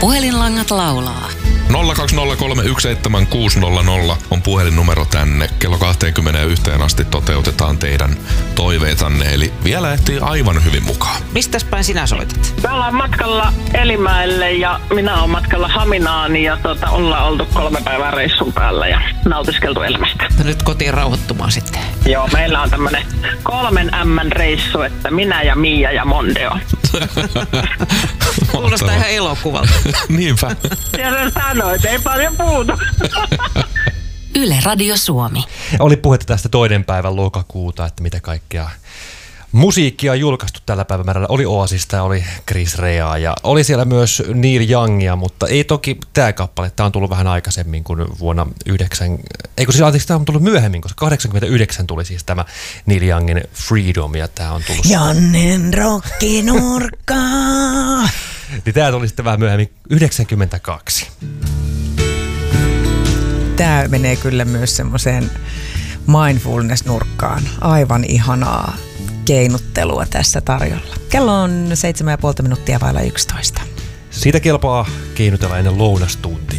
Puhelinlangat laulaa. 020317600 on puhelinnumero tänne. Kello 21 asti toteutetaan teidän toiveitanne, eli vielä ehtii aivan hyvin mukaan. Mistäs päin sinä soitat? Me ollaan matkalla Elimäelle ja minä olen matkalla Haminaan ja ollaan oltu 3 päivää reissun päällä ja nautiskeltu elämästä. Nyt kotiin rauhoittumaan sitten. Joo, meillä on tämmönen 3 M-reissu, että minä ja Mia ja Mondeo. Kuulostaa ihan elokuvalta. Niinpä. Siellä sanoit, ei paljon puutu. Yle Radio Suomi. Oli puhetta tästä 2. päivän lokakuuta, että mitä kaikkea musiikkia on julkaistu tällä päivämäärällä. Oli Oasista, oli Chris Rea ja oli siellä myös Neil Youngia, mutta ei toki tämä kappale. Tämä on tullut vähän aikaisemmin kuin vuonna 9. Tämä on tullut myöhemmin, koska 89 tuli siis tämä Neil Youngin Freedom ja tämä on tullut... Jannen rokkinurkka. Niin tämä tuli sitten vähän myöhemmin 92. Tämä menee kyllä myös semmoiseen mindfulness-nurkkaan. Aivan ihanaa keinuttelua tässä tarjolla. Kello on 7,5 minuuttia vailla 11. Siitä kelpaa keinutella ennen lounastuntia.